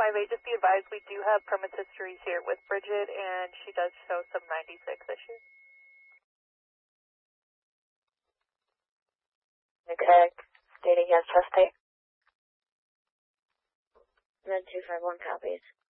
258, just be advised we do have permit histories here with Bridget, and she does show some 96 issues. Okay, stating yes, trustee. Then 251 copies.